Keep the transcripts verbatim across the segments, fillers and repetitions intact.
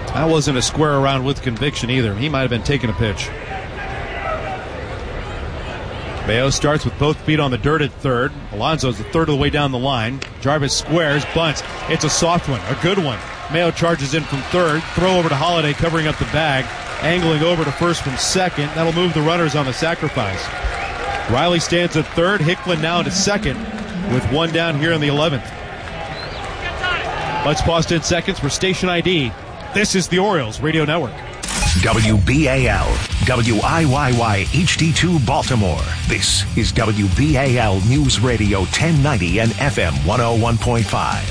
That wasn't a square around with conviction either. He might have been taking a pitch. Mayo starts with both feet on the dirt at third. Alonso's a third of the way down the line. Jarvis squares, bunts. It's a soft one, a good one. Mayo charges in from third. Throw over to Holiday, covering up the bag. Angling over to first from second. That'll move the runners on the sacrifice. Riley stands at third. Hicklin now into second with one down here in the eleventh. Let's pause ten seconds for station I D. This is the Orioles Radio Network. W B A L, W I Y Y H D two Baltimore. This is W B A L News Radio ten ninety and F M one oh one point five.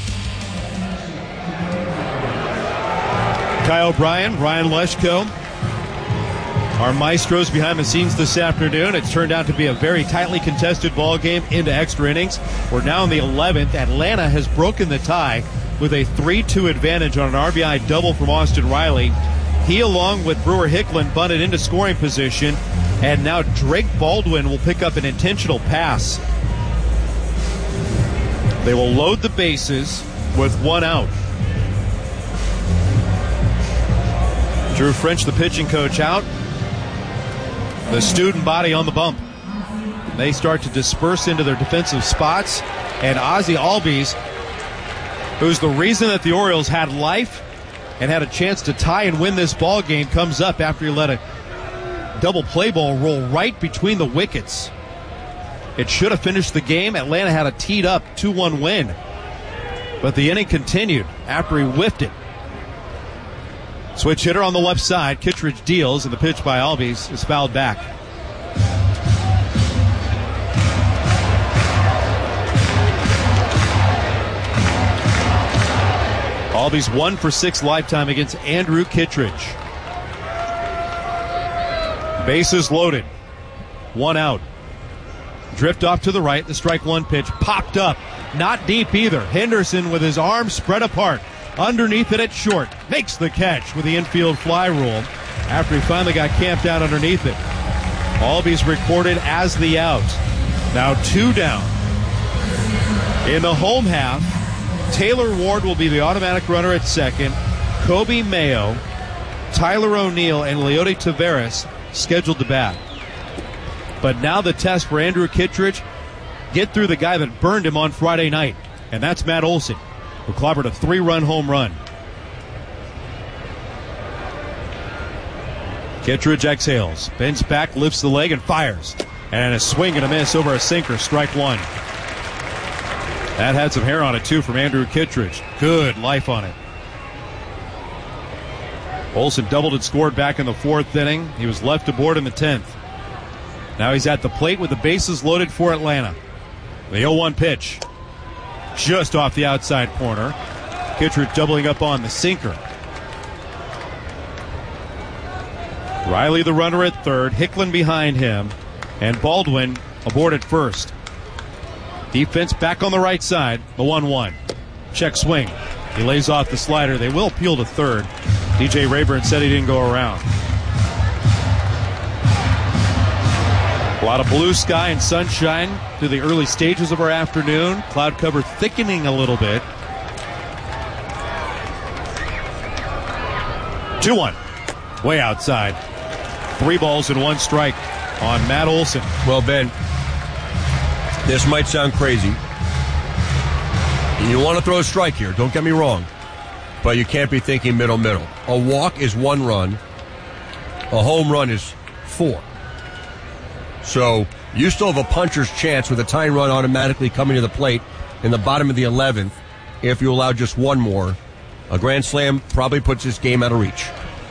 Kyle O'Brien, Ryan Leshko, our maestros behind the scenes this afternoon. It's turned out to be a very tightly contested ball game into extra innings. We're now in the eleventh. Atlanta has broken the tie with a three two advantage on an R B I double from Austin Riley. He, along with Brewer Hicklin, bunted into scoring position, and now Drake Baldwin will pick up an intentional pass. They will load the bases with one out. Drew French, the pitching coach, out. The student body on the bump. They start to disperse into their defensive spots, and Ozzie Albies, who's the reason that the Orioles had life and had a chance to tie and win this ball game, comes up after he let a double play ball roll right between the wickets. It should have finished the game. Atlanta had a teed up two one win, but the inning continued after he whiffed it. Switch hitter on the left side. Kittredge deals, and the pitch by Albies is fouled back. Albies one for six lifetime against Andrew Kittredge. Bases loaded. One out. Drift off to the right. The strike one pitch popped up. Not deep either. Henderson with his arms spread apart. Underneath it at short. Makes the catch with the infield fly rule after he finally got camped out underneath it. Albies recorded as the out. Now two down. In the home half, Taylor Ward will be the automatic runner at second. Kobe Mayo, Tyler O'Neill, and Leody Taveras scheduled to bat. But now the test for Andrew Kittredge, get through the guy that burned him on Friday night, and that's Matt Olson, who clobbered a three-run home run. Kittredge exhales, bends back, lifts the leg, and fires. And a swing and a miss over a sinker, strike one. That had some hair on it, too, from Andrew Kittredge. Good life on it. Olson doubled and scored back in the fourth inning. He was left aboard in the tenth. Now he's at the plate with the bases loaded for Atlanta. The oh one pitch. Just off the outside corner. Kittredge doubling up on the sinker. Riley the runner at third. Hicklin behind him. And Baldwin aboard at first. Defense back on the right side. The one one. Check swing. He lays off the slider. They will appeal to third. D J Rayburn said he didn't go around. A lot of blue sky and sunshine through the early stages of our afternoon. Cloud cover thickening a little bit. two one. Way outside. Three balls and one strike on Matt Olson. Well, Ben, this might sound crazy. You want to throw a strike here, don't get me wrong. But you can't be thinking middle-middle. A walk is one run. A home run is four. So you still have a puncher's chance with a tying run automatically coming to the plate in the bottom of the eleventh if you allow just one more. A grand slam probably puts this game out of reach.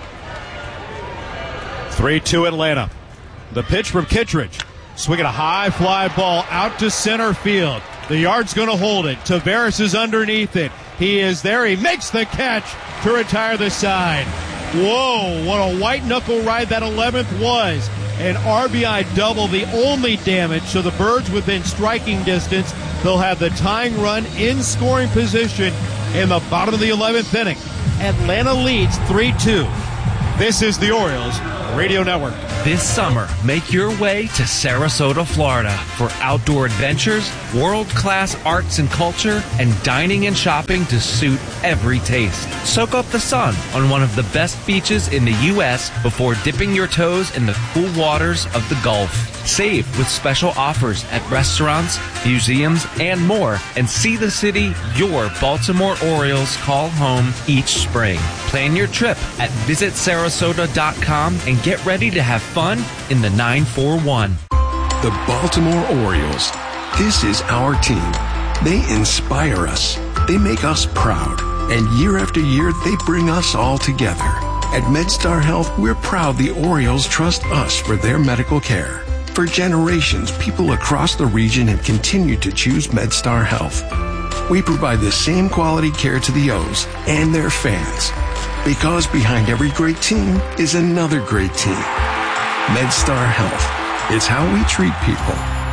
three two Atlanta. The pitch from Kittredge. Swinging a high fly ball out to center field. The yard's going to hold it. Taveras is underneath it. He is there. He makes the catch to retire the side. Whoa, what a white knuckle ride that eleventh was. An R B I double, the only damage. So the Birds within striking distance. They'll have the tying run in scoring position in the bottom of the eleventh inning. Atlanta leads three two. This is the Orioles Radio Network. This summer, make your way to Sarasota, Florida for outdoor adventures, world-class arts and culture, and dining and shopping to suit every taste. Soak up the sun on one of the best beaches in the U S before dipping your toes in the cool waters of the Gulf. Save with special offers at restaurants, museums, and more, and see the city your Baltimore Orioles call home each spring. Plan your trip at visit sarasota dot com and get ready to have fun in the nine four one. The Baltimore Orioles. This is our team. They inspire us. They make us proud. And year after year, they bring us all together. At MedStar Health, we're proud the Orioles trust us for their medical care. For generations, people across the region have continued to choose MedStar Health. We provide the same quality care to the O's and their fans. Because behind every great team is another great team. MedStar Health. It's how we treat people.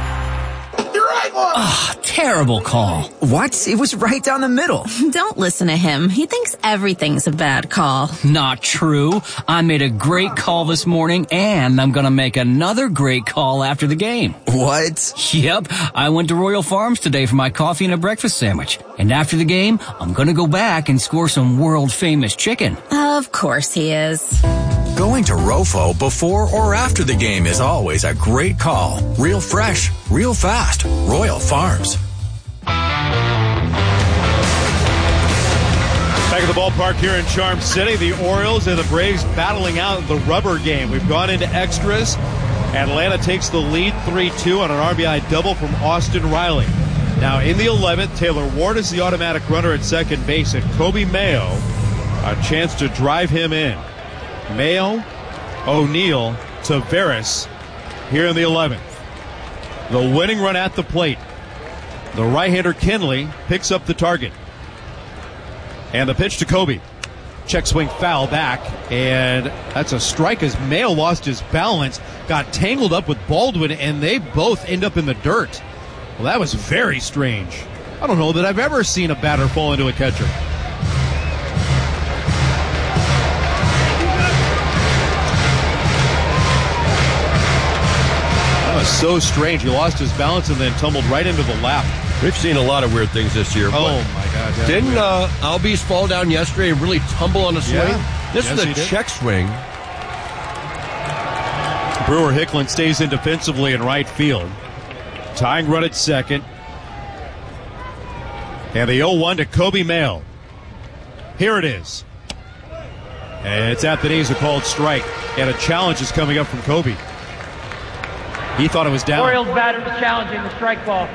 Ugh, terrible call. What? It was right down the middle. Don't listen to him. He thinks everything's a bad call. Not true. I made a great call this morning, and I'm gonna make another great call after the game. What? Yep. I went to Royal Farms today for my coffee and a breakfast sandwich. And after the game, I'm gonna go back and score some world-famous chicken. Of course he is. Going to Rofo before or after the game is always a great call. Real fresh, real fast. Royal Farms. Back at the ballpark here in Charm City, the Orioles and the Braves battling out the rubber game. We've gone into extras. Atlanta takes the lead three two on an R B I double from Austin Riley. Now in the eleventh, Taylor Ward is the automatic runner at second base, and Kobe Mayo a chance to drive him in. Mayo, O'Neill, Taveras here in the eleventh. The winning run at the plate. The right-hander Kinley picks up the target. And the pitch to Kobe. Check swing foul back, and that's a strike as Mayo lost his balance, got tangled up with Baldwin, and they both end up in the dirt. Well, that was very strange. I don't know that I've ever seen a batter fall into a catcher. So strange. He lost his balance and then tumbled right into the lap. We've seen a lot of weird things this year. Oh, my God. Yeah, didn't uh, Albies fall down yesterday and really tumble on a swing? Yeah. This yes, is a check swing. Brewer Hicklin stays in defensively in right field. Tying run at second. And the oh one to Kobe Mayo. Here it is. And it's at the knees, a called strike. And a challenge is coming up from Kobe. He thought it was down. Orioles batter was challenging the strike ball.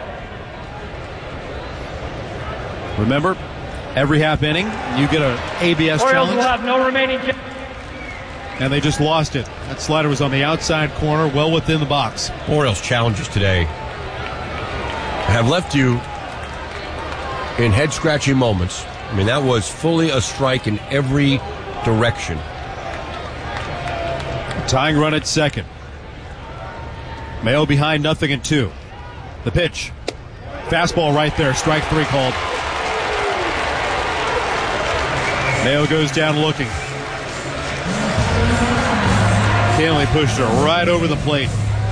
Remember, every half inning, you get an A B S Orioles challenge. will have no remaining. Ch- and they just lost it. That slider was on the outside corner, well within the box. Orioles challenges today have left you in head-scratching moments. I mean, that was fully a strike in every direction. Tying run at second. Mayo behind nothing in two. The pitch. Fastball right there. Strike three called. Mayo goes down looking. Kinley pushed her right over the plate.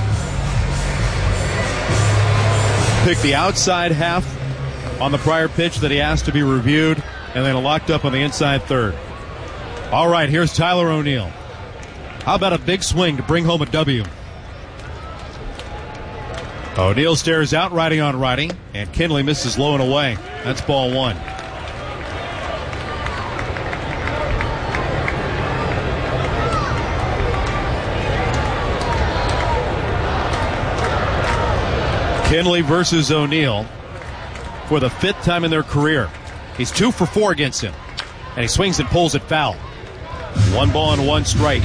Picked the outside half on the prior pitch that he asked to be reviewed, and then locked up on the inside third. All right, here's Tyler O'Neill. How about a big swing to bring home a W? O'Neill stares out, righty on righty, and Kinley misses low and away. That's ball one. Kinley versus O'Neill for the fifth time in their career. He's two for four against him, and he swings and pulls it foul. One ball and one strike.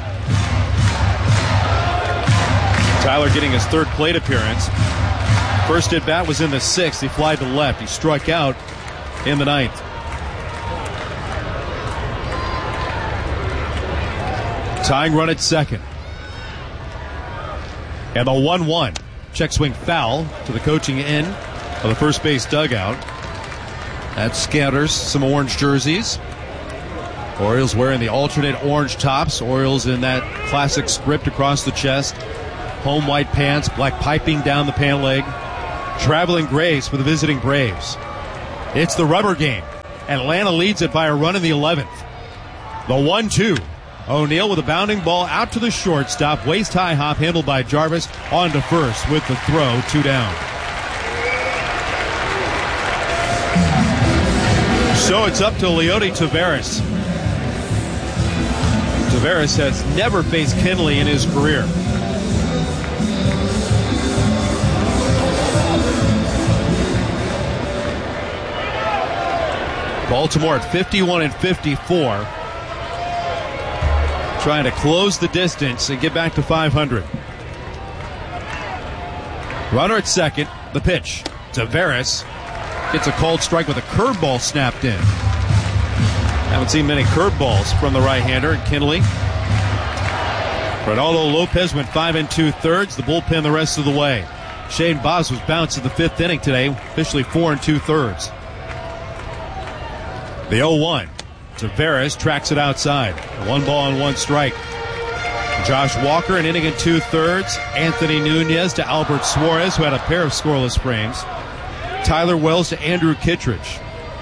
Tyler getting his third plate appearance. First at bat was in the sixth. He flied to left. He struck out in the ninth. Tying run at second. And the one one. Check swing foul to the coaching end of the first base dugout. That scatters some orange jerseys. Orioles wearing the alternate orange tops. Orioles in that classic script across the chest. Home white pants, black piping down the pant leg. Traveling grays for the visiting Braves. It's the rubber game. Atlanta leads it by a run in the eleventh. The one two. O'Neill with a bounding ball out to the shortstop. Waist-high hop handled by Jarvis. On to first with the throw. Two down. So it's up to Leody Taveras. Taveras has never faced Kinley in his career. Baltimore at fifty-one and fifty-four. Trying to close the distance and get back to five hundred. Runner at second. The pitch. Taveras gets a called strike with a curveball snapped in. Haven't seen many curveballs from the right-hander. Kinley. Ronaldo Lopez went five and two-thirds. The bullpen the rest of the way. Shane Baz was bounced in the fifth inning today. Officially four and two-thirds. The oh one. Taveras tracks it outside. One ball and one strike. Josh Walker, an inning and two-thirds. Anthony Nunez to Albert Suarez, who had a pair of scoreless frames. Tyler Wells to Andrew Kittredge.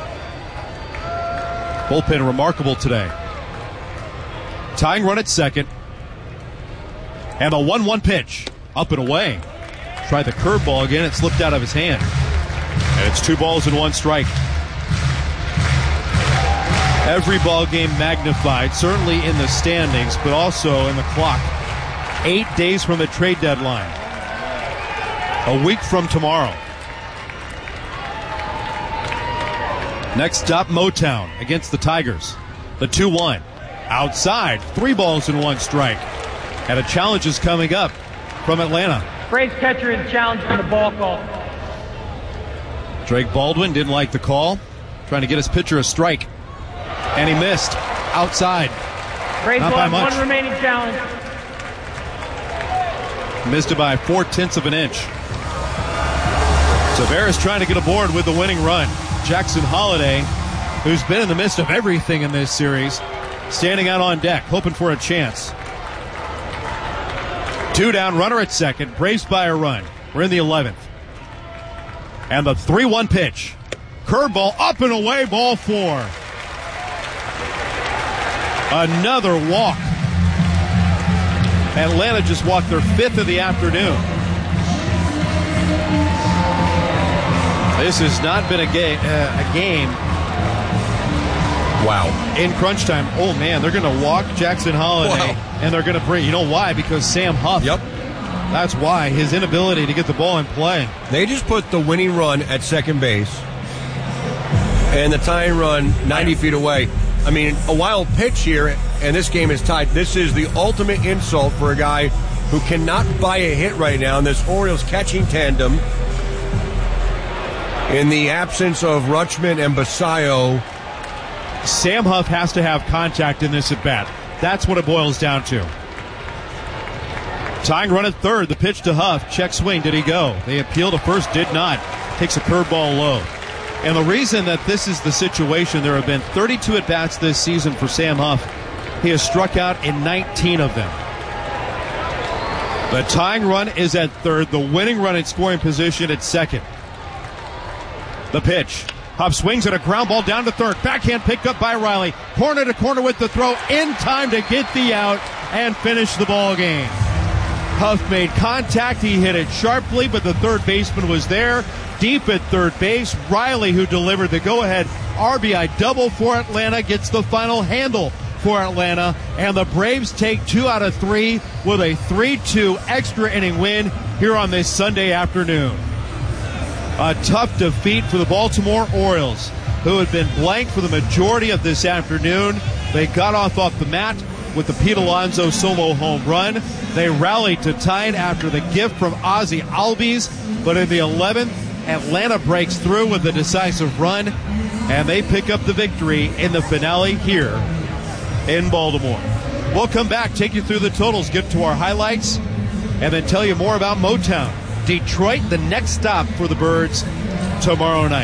Bullpen remarkable today. Tying run at second. And a one one pitch. Up and away. Tried the curveball again. It slipped out of his hand. And it's two balls and one strike. Every ball game magnified, certainly in the standings, but also in the clock. Eight days from the trade deadline. A week from tomorrow. Next stop, Motown against the Tigers. The two one. Outside, three balls and one strike. And a challenge is coming up from Atlanta. Braves catcher is challenging the ball call. Drake Baldwin didn't like the call. Trying to get his pitcher a strike. And he missed. Outside. Braves Not will by have much. one remaining challenge. Missed it by four-tenths of an inch. Taveras trying to get aboard with the winning run. Jackson Holliday, who's been in the midst of everything in this series, standing out on deck, hoping for a chance. Two down, runner at second. Braves by a run. We're in the eleventh. And the three one pitch. Curveball up and away, ball four. Another walk. Atlanta just walked their fifth of the afternoon. This has not been a, ga- uh, a game. Wow. In crunch time. Oh, man, they're going to walk Jackson Holliday, wow. and they're going to bring. You know why? Because Sam Huff. Yep. That's why. His inability to get the ball in play. They just put the winning run at second base and the tying run ninety feet away. I mean, a wild pitch here, and this game is tied. This is the ultimate insult for a guy who cannot buy a hit right now in this Orioles catching tandem. In the absence of Rutschman and Basayo, Sam Huff has to have contact in this at bat. That's what it boils down to. Tying run at third. The pitch to Huff. Check swing. Did he go? They appeal to first. Did not. Takes a curveball low. And the reason that this is the situation, there have been thirty-two at-bats this season for Sam Huff. He has struck out in nineteen of them. The tying run is at third. The winning run in scoring position at second. The pitch. Huff swings at a ground ball down to third. Backhand picked up by Riley. Corner to corner with the throw. In time to get the out and finish the ball game. Huff made contact. He hit it sharply, but the third baseman was there. Deep at third base, Riley, who delivered the go-ahead R B I double for Atlanta, gets the final handle for Atlanta, and the Braves take two out of three with a three two extra inning win here on this Sunday afternoon. A tough defeat for the Baltimore Orioles, who had been blank for the majority of this afternoon. They got off off the mat with the Pete Alonso solo home run. They rallied to tie it after the gift from Ozzie Albies, but in the eleventh, Atlanta breaks through with a decisive run, and they pick up the victory in the finale here in Baltimore. We'll come back, take you through the totals, get to our highlights, and then tell you more about Motown. Detroit, the next stop for the Birds tomorrow night.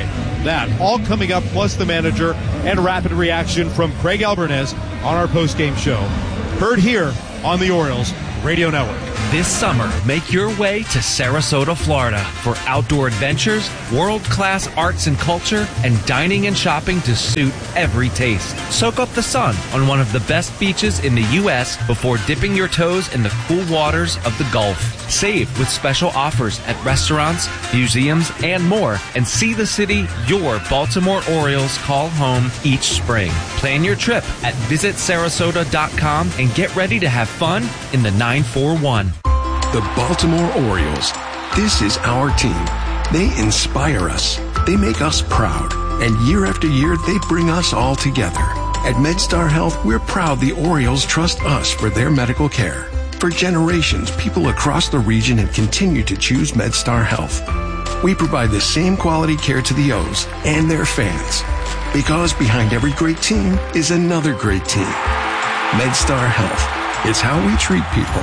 That all coming up, plus the manager and rapid reaction from Craig Albernez on our postgame show. Heard here on the Orioles Radio Network. This summer, make your way to Sarasota, Florida for outdoor adventures, world-class arts and culture, and dining and shopping to suit every taste. Soak up the sun on one of the best beaches in the U S before dipping your toes in the cool waters of the Gulf. Save with special offers at restaurants, museums, and more, and see the city your Baltimore Orioles call home each spring. Plan your trip at visit sarasota dot com and get ready to have fun in the nine four one. The Baltimore Orioles. This is our team. They inspire us. They make us proud. And year after year, they bring us all together. At MedStar Health, we're proud the Orioles trust us for their medical care. For generations, people across the region have continued to choose MedStar Health. We provide the same quality care to the O's and their fans. Because behind every great team is another great team. MedStar Health. It's how we treat people.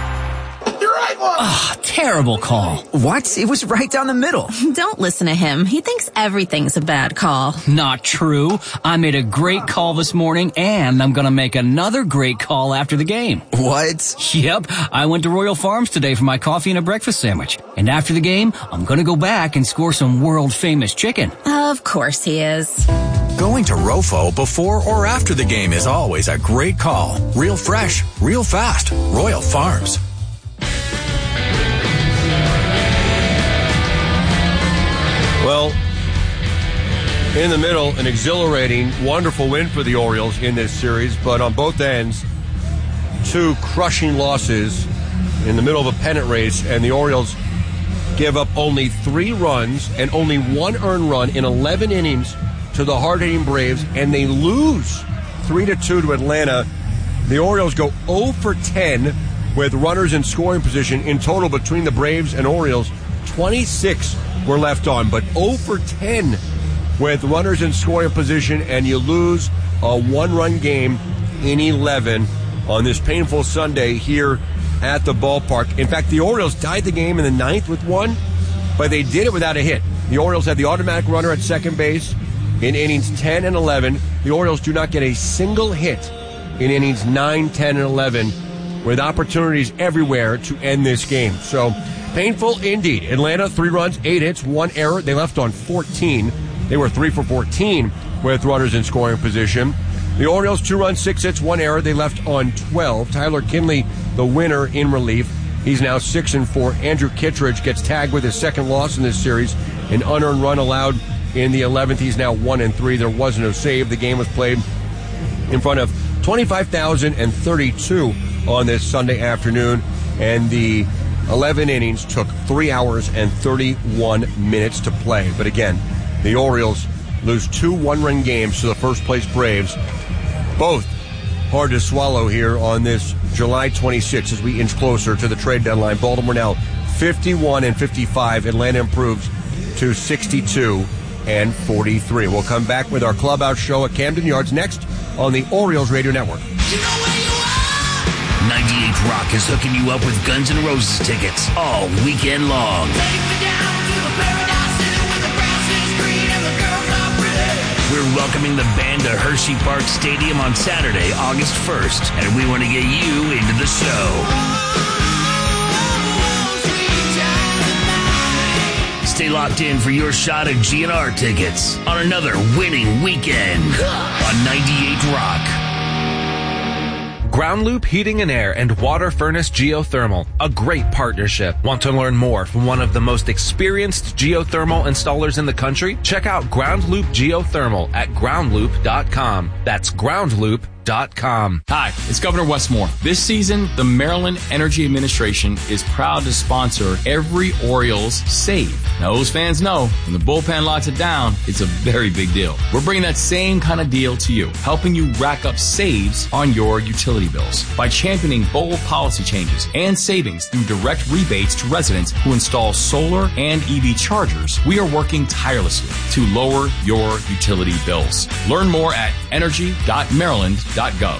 Ah, oh, terrible call. What? It was right down the middle. Don't listen to him. He thinks everything's a bad call. Not true. I made a great call this morning, and I'm going to make another great call after the game. What? Yep. I went to Royal Farms today for my coffee and a breakfast sandwich. And after the game, I'm going to go back and score some world-famous chicken. Of course he is. Going to Rofo before or after the game is always a great call. Real fresh, real fast. Royal Farms. Well, in the middle, an exhilarating, wonderful win for the Orioles in this series, but on both ends, two crushing losses in the middle of a pennant race, and the Orioles give up only three runs and only one earned run in eleven innings to the hard-hitting Braves, and they lose three to two to Atlanta. The Orioles go oh for ten with runners in scoring position. In total, between the Braves and Orioles, twenty-six were left on, but oh for ten with runners in scoring position, and you lose a one-run game in eleven on this painful Sunday here at the ballpark. In fact, the Orioles tied the game in the ninth with one, but they did it without a hit. The Orioles had the automatic runner at second base in innings ten and eleven. The Orioles do not get a single hit in innings nine, ten, and eleven, with opportunities everywhere to end this game. So, painful indeed. Atlanta, three runs, eight hits, one error. They left on fourteen. They were three for fourteen with runners in scoring position. The Orioles, two runs, six hits, one error. They left on twelve. Tyler Kinley, the winner in relief. He's now six and four. Andrew Kittredge gets tagged with his second loss in this series. An unearned run allowed in the eleventh. He's now one and three. There was no save. The game was played in front of twenty-five thousand thirty-two on this Sunday afternoon, and the eleven innings took three hours and thirty-one minutes to play. But again, the Orioles lose two one-run games to the first-place Braves. Both hard to swallow here on this July twenty-sixth as we inch closer to the trade deadline. Baltimore now fifty-one and fifty-five. Atlanta improves to sixty-two and forty-three. We'll come back with our clubhouse show at Camden Yards next on the Orioles Radio Network. ninety-eight Rock is hooking you up with Guns N' Roses tickets all weekend long. Take me down to the Paradise City with the grass is green and the girls are pretty. We're welcoming the band to Hershey Park Stadium on Saturday, August first, and we want to get you into the show. Stay locked in for your shot at G N R tickets on another winning weekend on ninety-eight Rock. Ground Loop Heating and Air and Water Furnace Geothermal, a great partnership. Want to learn more from one of the most experienced geothermal installers in the country? Check out Ground Loop Geothermal at ground loop dot com. That's ground loop dot com. Hi, it's Governor Westmore. This season, the Maryland Energy Administration is proud to sponsor every Orioles save. Now, O's fans know when the bullpen locks it down, it's a very big deal. We're bringing that same kind of deal to you, helping you rack up saves on your utility bills by championing bold policy changes and savings through direct rebates to residents who install solar and E V chargers. We are working tirelessly to lower your utility bills. Learn more at energy dot maryland dot gov.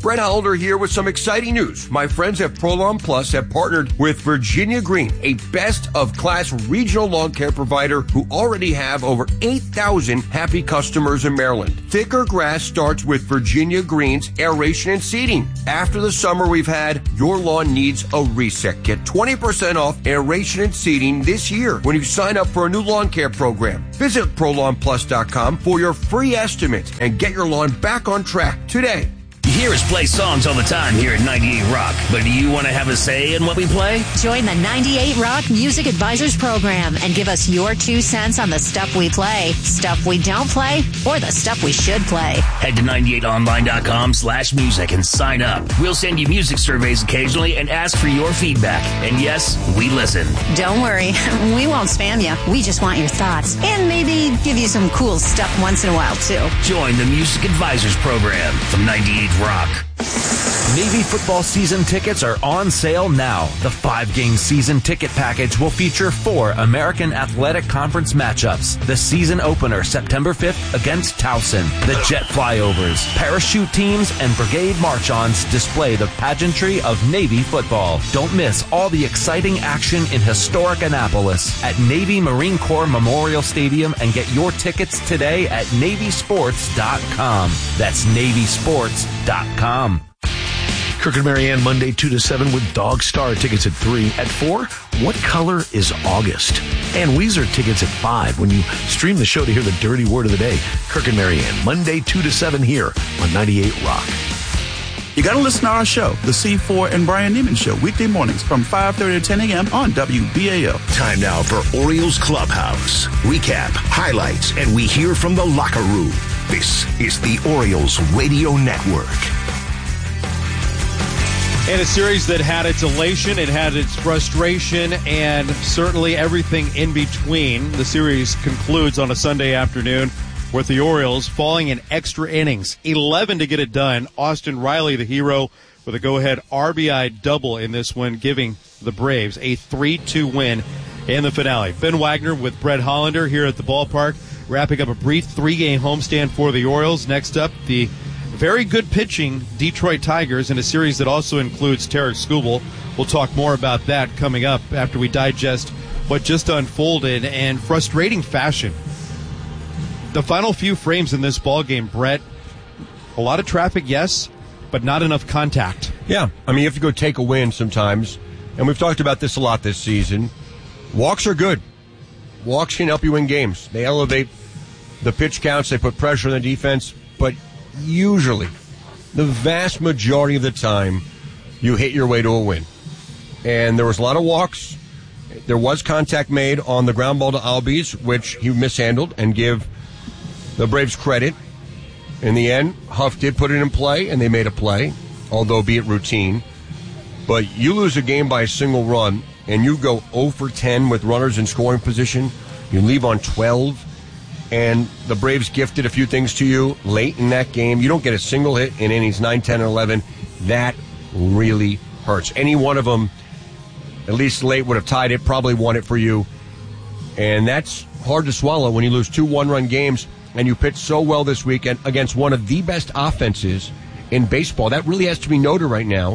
Brett Hollander here with some exciting news. My friends at ProLawn Plus have partnered with Virginia Green, a best-of-class regional lawn care provider who already have over eight thousand happy customers in Maryland. Thicker grass starts with Virginia Green's aeration and seeding. After the summer we've had, your lawn needs a reset. Get twenty percent off aeration and seeding this year when you sign up for a new lawn care program. Visit pro lawn plus dot com for your free estimate and get your lawn back on track today. You hear us play songs all the time here at ninety-eight Rock, but do you want to have a say in what we play? Join the ninety-eight Rock Music Advisors Program and give us your two cents on the stuff we play, stuff we don't play, or the stuff we should play. Head to ninety-eight online dot com slash music and sign up. We'll send you music surveys occasionally and ask for your feedback. And yes, we listen. Don't worry, we won't spam you. We just want your thoughts and maybe give you some cool stuff once in a while, too. Join the Music Advisors Program from ninety-eight Rock. Navy football season tickets are on sale now. The five-game season ticket package will feature four American Athletic Conference matchups. The season opener, September fifth, against Towson. The jet flyovers, parachute teams, and brigade march-ons display the pageantry of Navy football. Don't miss all the exciting action in historic Annapolis at Navy Marine Corps Memorial Stadium and get your tickets today at navy sports dot com. That's navy sports dot com. Kirk and Marianne, Monday two to seven with Dog Star tickets at three. At four, what color is August? And Weezer tickets at five when you stream the show to hear the dirty word of the day. Kirk and Marianne, Monday two to seven here on ninety-eight Rock. You got to listen to our show, The C four and Brian Neiman Show, weekday mornings from five thirty to ten a.m. on W B A L. Time now for Orioles Clubhouse. Recap, highlights, and we hear from the locker room. This is the Orioles Radio Network. In a series that had its elation, it had its frustration, and certainly everything in between. The series concludes on a Sunday afternoon with the Orioles falling in extra innings. eleven to get it done. Austin Riley, the hero, with a go-ahead R B I double in this one, giving the Braves a three two win in the finale. Ben Wagner with Brett Hollander here at the ballpark, wrapping up a brief three-game homestand for the Orioles. Next up, the very good pitching Detroit Tigers in a series that also includes Tarek Skubal. We'll talk more about that coming up after we digest what just unfolded in frustrating fashion. The final few frames in this ballgame, Brett, a lot of traffic, yes, but not enough contact. Yeah, I mean, you have to go take a win sometimes, and we've talked about this a lot this season. Walks are good. Walks can help you win games. They elevate the pitch counts, they put pressure on the defense, but usually, the vast majority of the time, you hit your way to a win. And there was a lot of walks. There was contact made on the ground ball to Albies, which he mishandled, and give the Braves credit. In the end, Huff did put it in play, and they made a play, although be it routine. But you lose a game by a single run, and you go oh for ten with runners in scoring position. You leave on twelve. And the Braves gifted a few things to you late in that game. You don't get a single hit in innings nine, ten, and eleven. That really hurts. Any one of them, at least late, would have tied it, probably won it for you. And that's hard to swallow when you lose two one-run games and you pitch so well this weekend against one of the best offenses in baseball. That really has to be noted right now.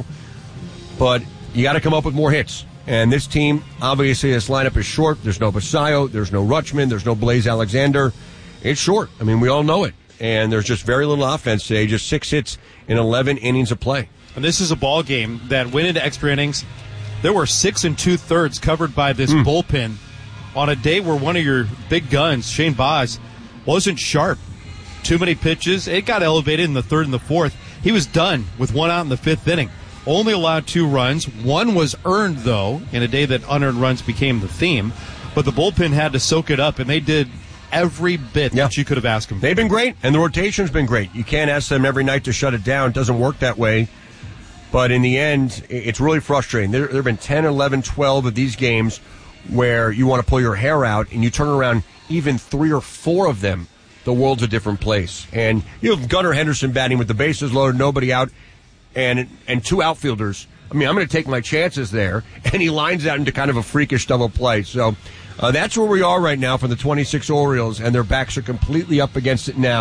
But you got to come up with more hits. And this team, obviously, this lineup is short. There's no Basayo. There's no Rutschman. There's no Blaze Alexander. It's short. I mean, we all know it. And there's just very little offense today. Just six hits in eleven innings of play. And this is a ball game that went into extra innings. There were six and two-thirds covered by this mm. bullpen on a day where one of your big guns, Shane Baz, wasn't sharp. Too many pitches. It got elevated in the third and the fourth. He was done with one out in the fifth inning. Only allowed two runs. One was earned, though, in a day that unearned runs became the theme. But the bullpen had to soak it up, and they did every bit yeah. that you could have asked them. They've been great, and the rotation's been great. You can't ask them every night to shut it down. It doesn't work that way. But in the end, it's really frustrating. There, there have been ten, eleven, twelve of these games where you want to pull your hair out, and you turn around even three or four of them. The world's a different place. And you have Gunnar Henderson batting with the bases loaded, nobody out. And and two outfielders. I mean, I'm going to take my chances there. And he lines out into kind of a freakish double play. So uh, that's where we are right now for the twenty-six Orioles. And their backs are completely up against it now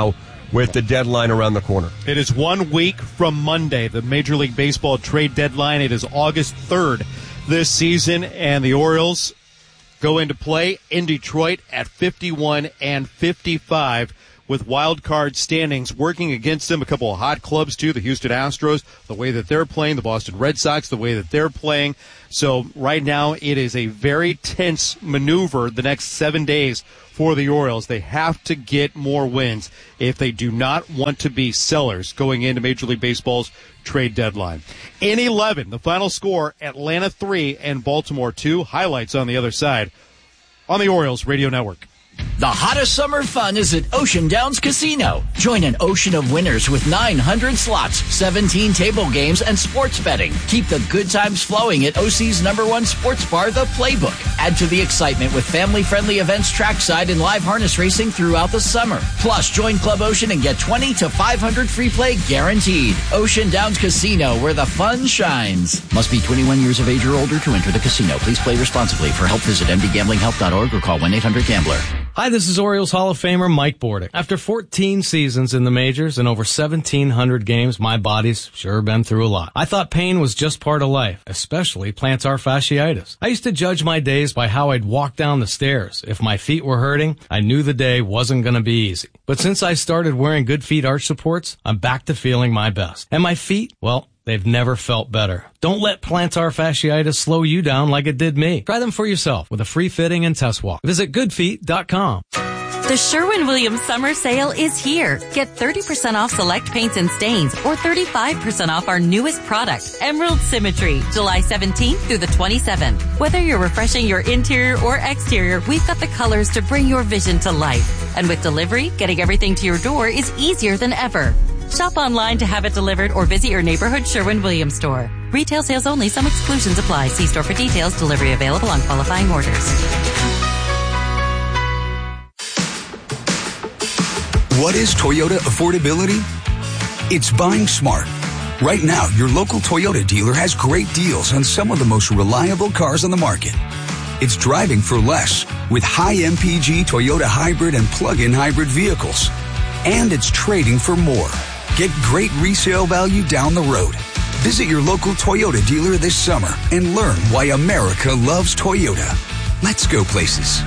with the deadline around the corner. It is one week from Monday, the Major League Baseball trade deadline. It is August third this season, and the Orioles go into play in Detroit at fifty-one and fifty-five with wild card standings working against them. A couple of hot clubs, too, the Houston Astros, the way that they're playing, the Boston Red Sox, the way that they're playing. So right now it is a very tense maneuver the next seven days for the Orioles. They have to get more wins if they do not want to be sellers going into Major League Baseball's trade deadline. In eleven, the final score, Atlanta three and Baltimore two. Highlights on the other side on the Orioles Radio Network. The hottest summer fun is at Ocean Downs Casino. Join an ocean of winners with nine hundred slots, seventeen table games, and sports betting. Keep the good times flowing at O C's number one sports bar, The Playbook. Add to the excitement with family-friendly events trackside and live harness racing throughout the summer. Plus, join Club Ocean and get twenty to five hundred free play guaranteed. Ocean Downs Casino, where the fun shines. Must be twenty-one years of age or older to enter the casino. Please play responsibly. For help, visit m d gambling help dot org or call one eight hundred gambler. Hi, this is Orioles Hall of Famer Mike Bordick. After fourteen seasons in the majors and over seventeen hundred games, my body's sure been through a lot. I thought pain was just part of life, especially plantar fasciitis. I used to judge my days by how I'd walk down the stairs. If my feet were hurting, I knew the day wasn't going to be easy. But since I started wearing Good Feet arch supports, I'm back to feeling my best. And my feet, well, they've never felt better. Don't let plantar fasciitis slow you down like it did me. Try them for yourself with a free fitting and test walk. Visit good feet dot com. The Sherwin-Williams Summer Sale is here. Get thirty percent off select paints and stains or thirty-five percent off our newest product, Emerald Symmetry, July seventeenth through the twenty-seventh. Whether you're refreshing your interior or exterior, we've got the colors to bring your vision to life. And with delivery, getting everything to your door is easier than ever. Shop online to have it delivered or visit your neighborhood Sherwin-Williams store. Retail sales only. Some exclusions apply. See store for details. Delivery available on qualifying orders. What is Toyota affordability? It's buying smart. Right now, your local Toyota dealer has great deals on some of the most reliable cars on the market. It's driving for less with high M P G Toyota hybrid and plug-in hybrid vehicles. And it's trading for more. Get great resale value down the road. Visit your local Toyota dealer this summer and learn why America loves Toyota. Let's go places.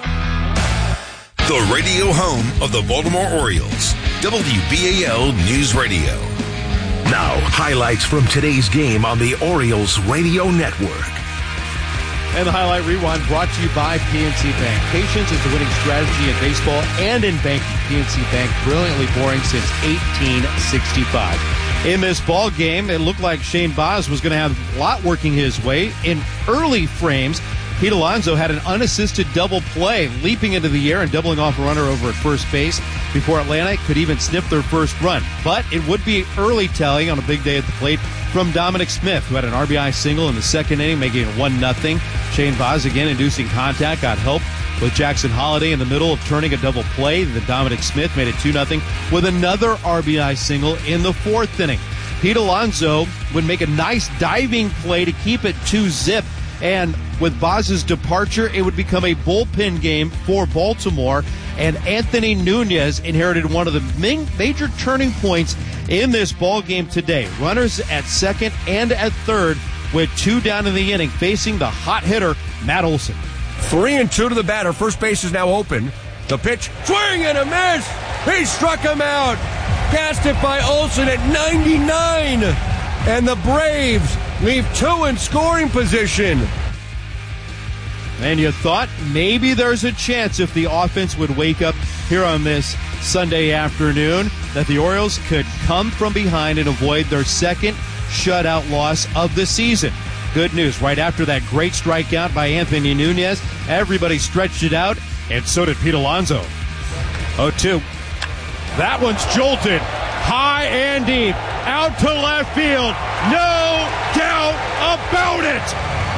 The radio home of the Baltimore Orioles, W B A L News Radio. Now, highlights from today's game on the Orioles Radio Network. And the Highlight Rewind brought to you by P N C Bank. Patience is the winning strategy in baseball and in banking. P N C Bank, brilliantly boring since eighteen sixty-five. In this ball game, it looked like Shane Baz was going to have a lot working his way. In early frames, Pete Alonso had an unassisted double play, leaping into the air and doubling off a runner over at first base before Atlanta could even sniff their first run. But it would be early telling on a big day at the plate from Dominic Smith, who had an R B I single in the second inning, making it one nothing. Shane Baz again inducing contact, got help with Jackson Holliday in the middle of turning a double play. Then Dominic Smith made it two nothing with another R B I single in the fourth inning. Pete Alonso would make a nice diving play to keep it two zip. And with Baz's departure, it would become a bullpen game for Baltimore. And Anthony Nunez inherited one of the main, major turning points in this ball game today. Runners at second and at third with two down in the inning, facing the hot hitter, Matt Olson. Three and two to the batter. First base is now open. The pitch, swing and a miss. He struck him out. Cast it by Olson at ninety-nine. And the Braves leave two in scoring position. And you thought maybe there's a chance if the offense would wake up here on this Sunday afternoon that the Orioles could come from behind and avoid their second shutout loss of the season. Good news. Right after that great strikeout by Anthony Nunez, everybody stretched it out, and so did Pete Alonso. oh two. That one's jolted high and deep out to left field. No doubt about it.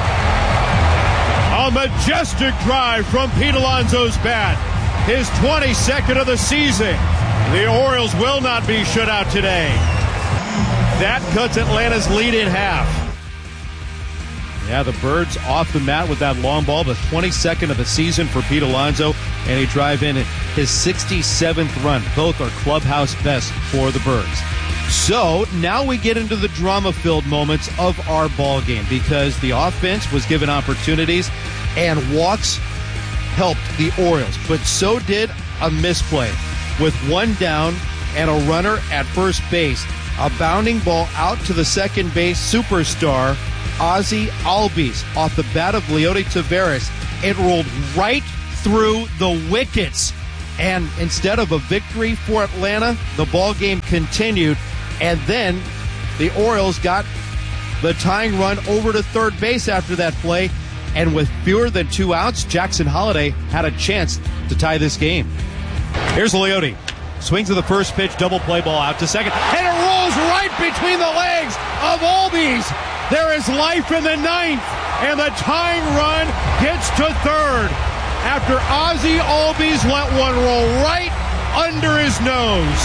A majestic drive from Pete Alonso's bat. His twenty-second of the season. The Orioles will not be shut out today. That cuts Atlanta's lead in half. Yeah, the Birds off the mat with that long ball, the twenty-second of the season for Pete Alonso, and he drive in his sixty-seventh run. Both are clubhouse best for the Birds. So now we get into the drama-filled moments of our ball game because the offense was given opportunities and walks helped the Orioles, but so did a misplay with one down and a runner at first base. A bounding ball out to the second base superstar, Ozzie Albies, off the bat of Leody Taveras. It rolled right through the wickets. And instead of a victory for Atlanta, the ball game continued. And then the Orioles got the tying run over to third base after that play. And with fewer than two outs, Jackson Holliday had a chance to tie this game. Here's Leody. Swings to the first pitch, double play ball out to second. And it rolls right between the legs of Albies. There is life in the ninth. And the tying run gets to third after Ozzie Albies let one roll right under his nose.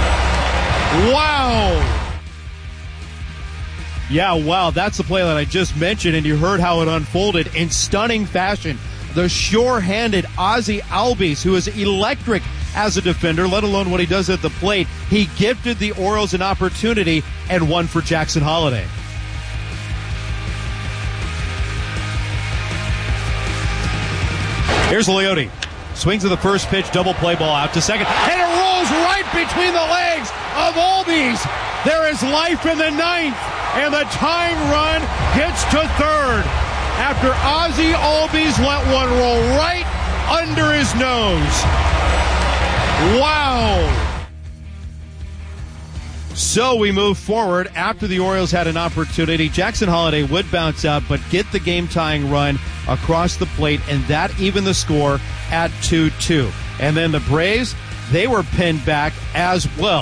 Wow. Yeah, wow, that's the play that I just mentioned, and you heard how it unfolded in stunning fashion. The sure-handed Ozzie Albies, who is electric as a defender, let alone what he does at the plate, he gifted the Orioles an opportunity and won for Jackson Holliday. Here's Leody. Swings to the first pitch, double play ball out to second, and it rolls right between the legs of Albies. There is life in the ninth, and the tying run gets to third after Ozzie Albies let one roll right under his nose. Wow. So we move forward after the Orioles had an opportunity. Jackson Holliday would bounce out, but get the game-tying run across the plate, and that evened the score at two two. And then the Braves, they were pinned back as well.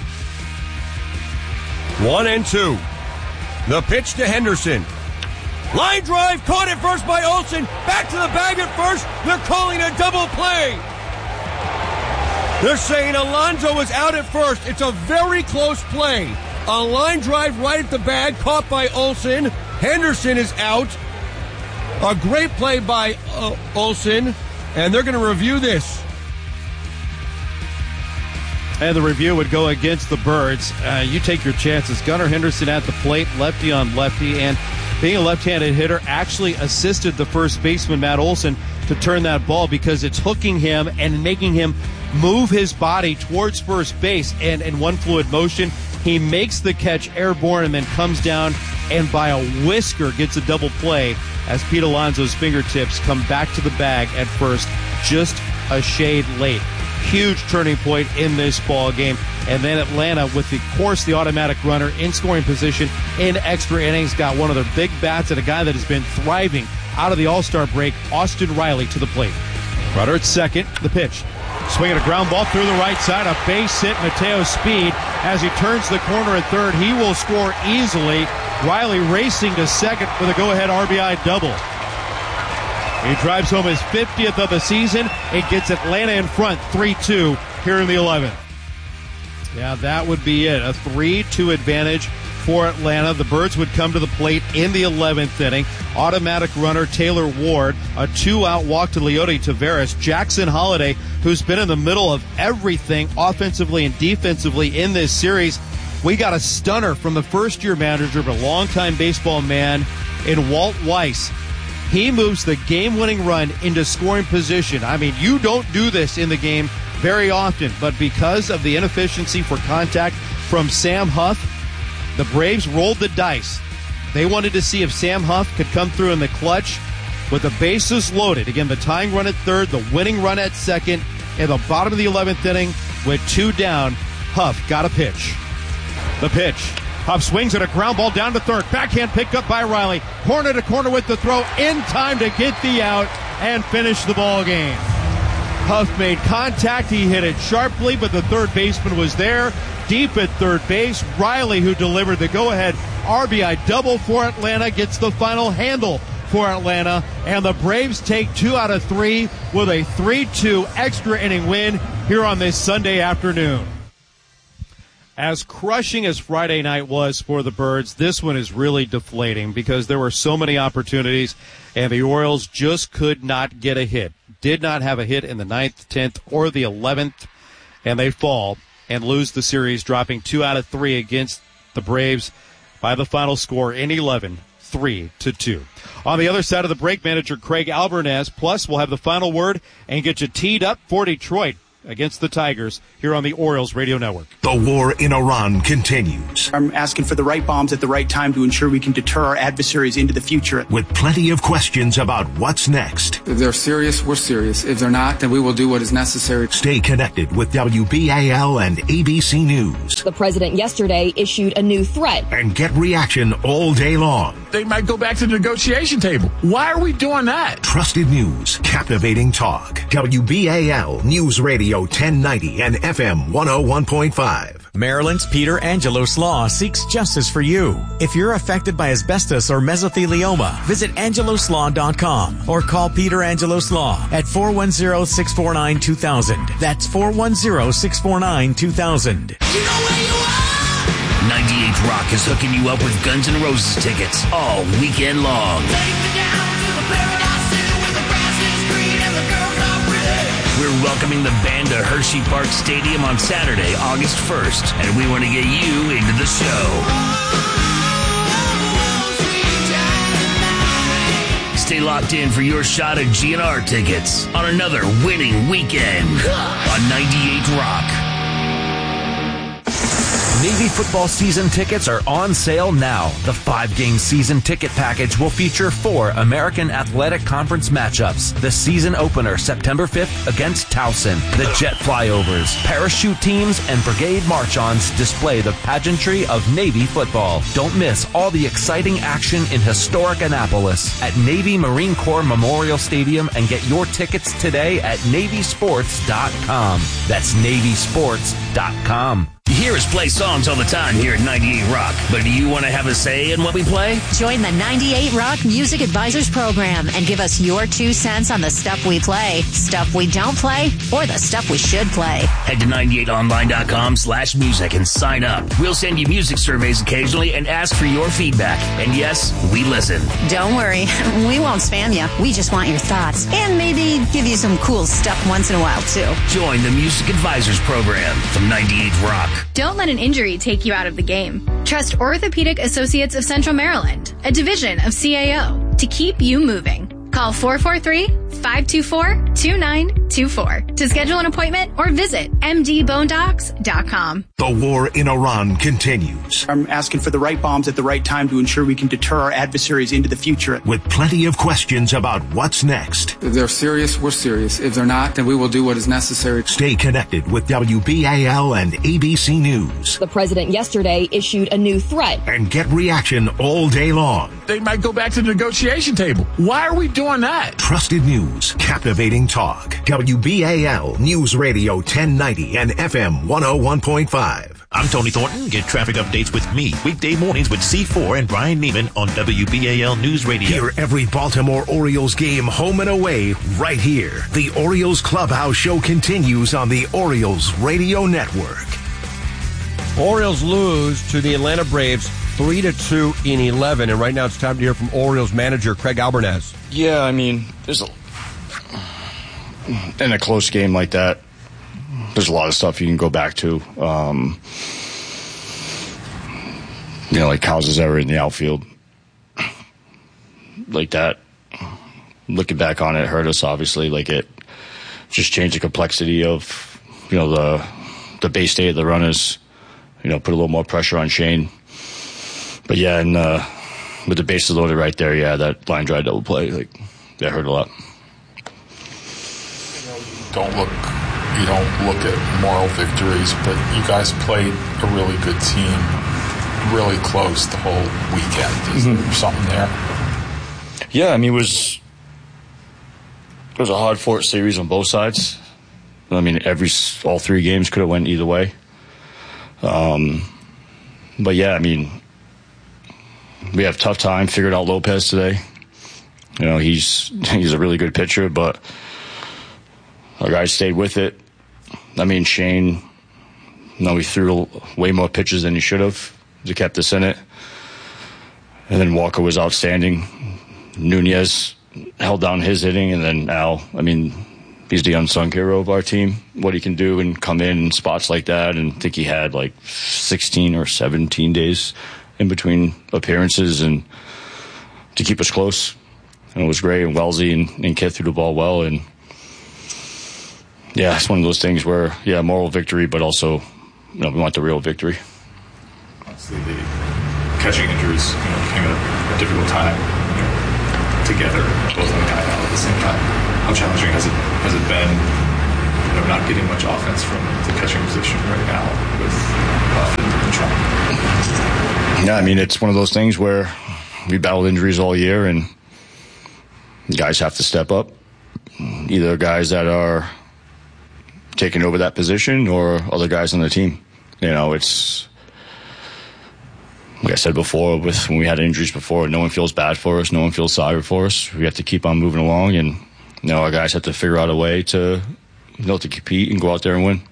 One and two. The pitch to Henderson. Line drive, caught at first by Olsen. Back to the bag at first. They're calling a double play. They're saying Alonso was out at first. It's a very close play. A line drive right at the bag, caught by Olsen. Henderson is out. A great play by uh, Olsen, and they're going to review this. And the review would go against the Birds. Uh, you take your chances. Gunnar Henderson at the plate, lefty on lefty, and being a left-handed hitter actually assisted the first baseman, Matt Olson, to turn that ball because it's hooking him and making him move his body towards first base. And in one fluid motion, he makes the catch airborne and then comes down and by a whisker gets a double play as Pete Alonso's fingertips come back to the bag at first, just a shade late. Huge turning point in this ball game. And then Atlanta, with the course, the automatic runner in scoring position in extra innings, got one of their big bats and a guy that has been thriving out of the All-Star break, Austin Riley, to the plate. Runner at second, the pitch. Swinging a ground ball through the right side, a base hit, Mateo Speed. As he turns the corner at third, he will score easily. Riley racing to second with a go-ahead R B I double. He drives home his fiftieth of the season. It gets Atlanta in front, three two, here in the eleventh. Yeah, that would be it. A three two advantage for Atlanta. The Birds would come to the plate in the eleventh inning. Automatic runner Taylor Ward, a two-out walk to Leody Taveras. Jackson Holliday, who's been in the middle of everything offensively and defensively in this series. We got a stunner from the first-year manager, but a longtime baseball man in Walt Weiss. He moves the game-winning run into scoring position. I mean, you don't do this in the game very often, but because of the inefficiency for contact from Sam Huff, the Braves rolled the dice. They wanted to see if Sam Huff could come through in the clutch with the bases loaded. Again, the tying run at third, the winning run at second. In the bottom of the eleventh inning, with two down, Huff got a pitch. The pitch. Huff swings at a ground ball down to third. Backhand picked up by Riley. Corner to corner with the throw in time to get the out and finish the ball game. Huff made contact. He hit it sharply, but the third baseman was there. Deep at third base, Riley, who delivered the go-ahead R B I double for Atlanta, gets the final handle for Atlanta. And the Braves take two out of three with a three two extra inning win here on this Sunday afternoon. As crushing as Friday night was for the Birds, this one is really deflating because there were so many opportunities, and the Orioles just could not get a hit. Did not have a hit in the ninth, tenth, or the eleventh, and they fall and lose the series, dropping two out of three against the Braves by the final score in eleven, three to two. On the other side of the break, manager Craig Albernaz, plus we'll have the final word and get you teed up for Detroit against the Tigers here on the Orioles Radio Network. The war in Iran continues. I'm asking for the right bombs at the right time to ensure we can deter our adversaries into the future. With plenty of questions about what's next. If they're serious, we're serious. If they're not, then we will do what is necessary. Stay connected with W B A L and A B C News. The president yesterday issued a new threat. And get reaction all day long. They might go back to the negotiation table. Why are we doing that? Trusted news, captivating talk. W B A L News Radio ten ninety and F M one oh one point five. Maryland's Peter Angelos Law seeks justice for you. If you're affected by asbestos or mesothelioma, visit angelos law dot com or call Peter Angelos Law at four one zero, six four nine, two thousand. That's four one zero, six four nine, two thousand. You know where you are! ninety-eight Rock is hooking you up with Guns N' Roses tickets all weekend long. Take me down to the Paradise City where the grass is green and the girls are pretty. We're welcoming the band to Hershey Park Stadium on Saturday, August first, and we want to get you into the show. Stay locked in for your shot at G N R tickets on another winning weekend on ninety-eight Rock. Navy football season tickets are on sale now. The five-game season ticket package will feature four American Athletic Conference matchups. The season opener, September fifth, against Towson. The jet flyovers, parachute teams, and brigade march-ons display the pageantry of Navy football. Don't miss all the exciting action in historic Annapolis at Navy Marine Corps Memorial Stadium and get your tickets today at navy sports dot com. That's navy sports dot com. You hear us play songs all the time here at ninety-eight Rock, but do you want to have a say in what we play? Join the ninety-eight Rock Music Advisors Program and give us your two cents on the stuff we play, stuff we don't play, or the stuff we should play. Head to ninety-eight online dot com slash music and sign up. We'll send you music surveys occasionally and ask for your feedback. And yes, we listen. Don't worry, we won't spam you. We just want your thoughts. And maybe give you some cool stuff once in a while, too. Join the Music Advisors Program from ninety-eight Rock. Don't let an injury take you out of the game. Trust Orthopedic Associates of Central Maryland, a division of C A O, to keep you moving. Call four four three, five two four, two nine two four to schedule an appointment or visit m d bone docs dot com. The war in Iran continues. I'm asking for the right bombs at the right time to ensure we can deter our adversaries into the future. With plenty of questions about what's next. If they're serious, we're serious. If they're not, then we will do what is necessary. Stay connected with W B A L and A B C News. The president yesterday issued a new threat. And get reaction all day long. They might go back to the negotiation table. Why are we doing that? Trusted news, captivating talk. W B A L News Radio ten ninety and F M one oh one point five. I'm Tony Thornton. Get traffic updates with me weekday mornings with C four and Brian Neiman on W B A L News Radio. Hear every Baltimore Orioles game home and away right here. The Orioles Clubhouse Show continues on the Orioles Radio Network. Orioles lose to the Atlanta Braves three to two in eleven, and right now it's time to hear from Orioles manager Craig Albernaz. Yeah, I mean, there's a, in a close game like that, there's a lot of stuff you can go back to. Um, you know, like Cowles' error in the outfield. Like that. Looking back on it, hurt us, obviously. Like, it just changed the complexity of, you know, the the base state of the runners. You know, put a little more pressure on Shane. But, yeah, and uh, with the bases loaded right there, yeah, that line drive double play, like, that hurt a lot. Don't look, you don't look at moral victories, but you guys played a really good team, really close the whole weekend. Is mm-hmm. there something there? Yeah, I mean, it was it was a hard-fought series on both sides. I mean, every all three games could have went either way. Um, but yeah, I mean, we have a tough time figuring out Lopez today. You know, he's he's a really good pitcher, but our guys stayed with it. I mean, Shane, no, he threw way more pitches than he should have. He kept us in it. And then Walker was outstanding. Nunez held down his hitting, and then Al, I mean, he's the unsung hero of our team. What he can do and come in in spots like that, and I think he had like sixteen or seventeen days in between appearances and to keep us close. And it was great, and Wellesley and, and Kit threw the ball well, and yeah, it's one of those things where, yeah, moral victory, but also, you know, we want the real victory. Obviously, the catching injuries, you know, came at a difficult time, you know, together, both on the guy out at the same time. How challenging has it has it been, you know, not getting much offense from the catching position right now with Buff and Trump? Yeah, I mean, it's one of those things where we battled injuries all year, and guys have to step up. Either guys that are taking over that position or other guys on the team. You know, it's, like I said before, with when we had injuries before, no one feels bad for us, no one feels sorry for us. We have to keep on moving along, and you know, our guys have to figure out a way to, you know, to compete and go out there and win.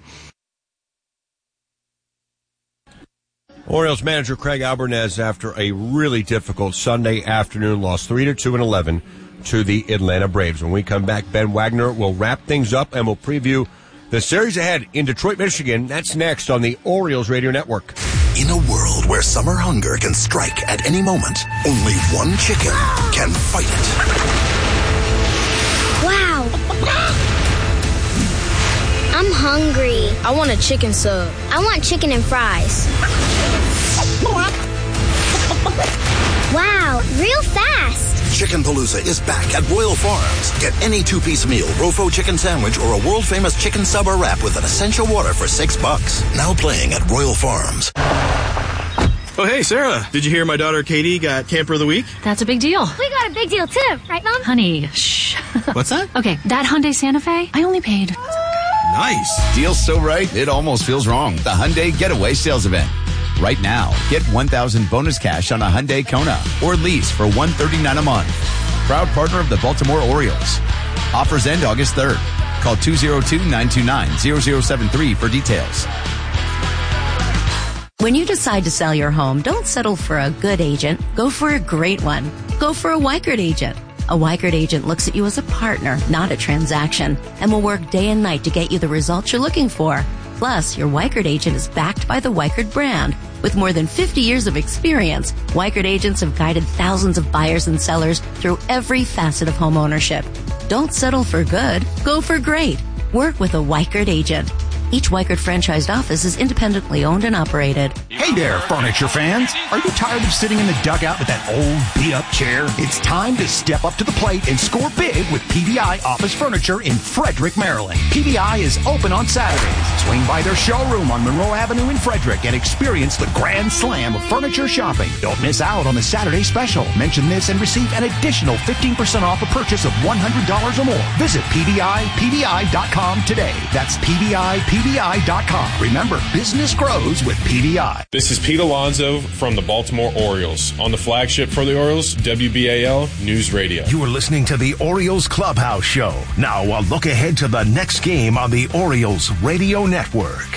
Orioles manager Craig Albernez, after a really difficult Sunday afternoon, lost three to two and eleven to the Atlanta Braves. When we come back, Ben Wagner will wrap things up and we'll preview the series ahead in Detroit, Michigan. That's next on the Orioles Radio Network. In a world where summer hunger can strike at any moment, only one chicken can fight it. Wow. I'm hungry. I want a chicken sub. I want chicken and fries. Wow, real fast. Chicken Palooza is back at Royal Farms. Get any two-piece meal, Rofo chicken sandwich, or a world-famous chicken sub or wrap with an essential water for six bucks. Now playing at Royal Farms. Oh, hey, Sarah. Did you hear my daughter Katie got Camper of the Week? That's a big deal. We got a big deal, too. Right, Mom? Honey, shh. What's that? Okay, that Hyundai Santa Fe, I only paid. Nice. Deal's so right, it almost feels wrong. The Hyundai Getaway Sales Event. Right now, get one thousand bonus cash on a Hyundai Kona or lease for one hundred thirty-nine dollars a month. Proud partner of the Baltimore Orioles. Offers end August third. Call two oh two, nine two nine, zero zero seven three for details. When you decide to sell your home, don't settle for a good agent. Go for a great one. Go for a Weichert agent. A Weichert agent looks at you as a partner, not a transaction, and will work day and night to get you the results you're looking for. Plus, your Weichert agent is backed by the Weichert brand. With more than fifty years of experience, Weichert agents have guided thousands of buyers and sellers through every facet of home ownership. Don't settle for good. Go for great. Work with a Weichert agent. Each Weichert franchised office is independently owned and operated. Hey there, furniture fans. Are you tired of sitting in the dugout with that old beat-up chair? It's time to step up to the plate and score big with P V I Office Furniture in Frederick, Maryland. P V I is open on Saturdays. Swing by their showroom on Monroe Avenue in Frederick and experience the grand slam of furniture shopping. Don't miss out on the Saturday special. Mention this and receive an additional fifteen percent off a purchase of one hundred dollars or more. Visit P V I P V I dot com today. That's P V I P V I dot com. Remember, business grows with P V I. This is Pete Alonso from the Baltimore Orioles on the flagship for the Orioles, W B A L News Radio. You are listening to the Orioles Clubhouse Show. Now a look ahead to the next game on the Orioles Radio Network.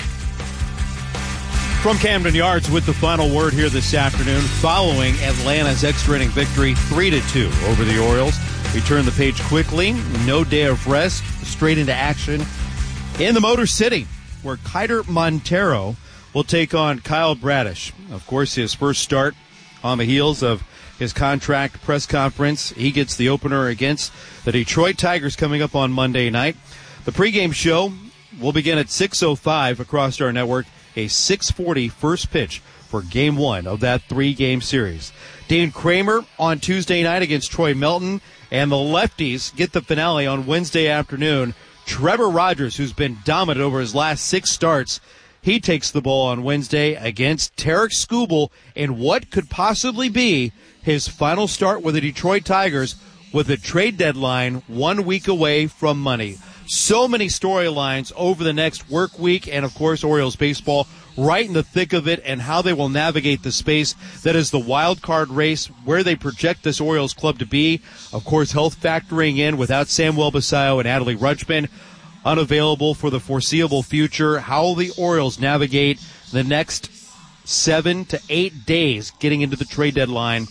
From Camden Yards with the final word here this afternoon following Atlanta's extra inning victory three to two over the Orioles. We turn the page quickly. No day of rest. Straight into action in the Motor City, where Kiter Montero will take on Kyle Bradish. Of course, his first start on the heels of his contract press conference. He gets the opener against the Detroit Tigers coming up on Monday night. The pregame show will begin at six oh five across our network, a six forty first pitch for game one of that three-game series. Dane Kramer on Tuesday night against Troy Melton, and the lefties get the finale on Wednesday afternoon. Trevor Rogers, who's been dominant over his last six starts, he takes the ball on Wednesday against Tarek Skubal in what could possibly be his final start with the Detroit Tigers, with the trade deadline one week away from money. So many storylines over the next work week, and of course Orioles baseball right in the thick of it, and how they will navigate the space that is the wild card race, where they project this Orioles club to be. Of course, health factoring in without Samuel Basallo and Adley Rutschman. unavailable for the foreseeable future. How will the Orioles navigate the next seven to eight days getting into the trade deadline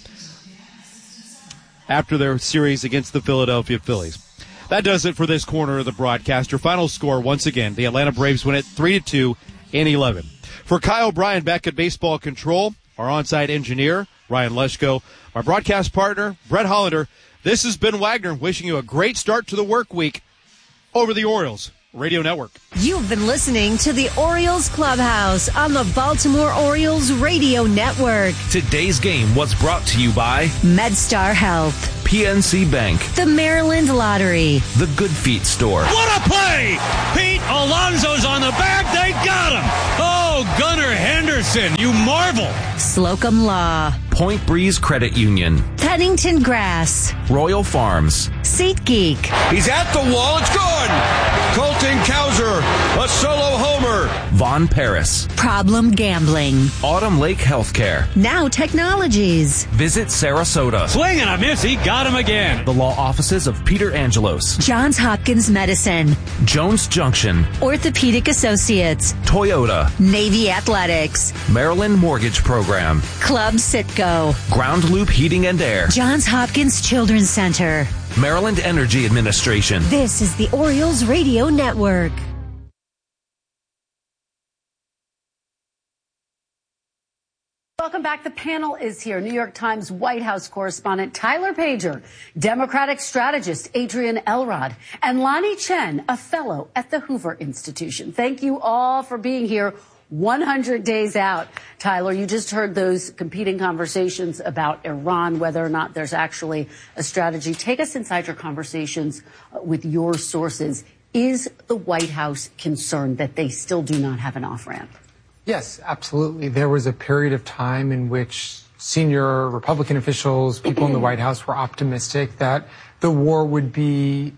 after their series against the Philadelphia Phillies? That does it for this corner of the broadcast. Your final score, once again, the Atlanta Braves win it three to two in eleven. For Kyle Bryan back at Baseball Control, our on-site engineer, Ryan Leschko, our broadcast partner, Brett Hollander, this has been Wagner wishing you a great start to the work week over the Orioles Radio Network. You've been listening to the Orioles Clubhouse on the Baltimore Orioles Radio Network. Today's game was brought to you by MedStar Health, P N C Bank, the Maryland Lottery, the Good Feet Store. What a play! Pete Alonso's on the back. They got him. Oh, Gunnar Henderson, you marvel. Slocum Law, Point Breeze Credit Union, Pennington Grass, Royal Farms, SeatGeek. He's at the wall. It's good. Colton Cowser, a solo homer. Von Paris, Problem Gambling, Autumn Lake Healthcare, Now Technologies. Visit Sarasota. Swing and a miss. He got him again. The law offices of Peter Angelos, Johns Hopkins Medicine, Jones Junction, Orthopedic Associates, Toyota, Navy Athletics, Maryland Mortgage Program, Club Citgo, Ground Loop Heating and Air, Johns Hopkins Children's Center, Maryland Energy Administration. This is the Orioles Radio Network. Welcome back. The panel is here. New York Times White House correspondent Tyler Pager, Democratic strategist Adrian Elrod, and Lonnie Chen, a fellow at the Hoover Institution. Thank you all for being here one hundred days out. Tyler, you just heard those competing conversations about Iran, whether or not there's actually a strategy. Take us inside your conversations with your sources. Is the White House concerned that they still do not have an off-ramp? Yes, absolutely. There was a period of time in which senior Republican officials, people in the White House were optimistic that the war would be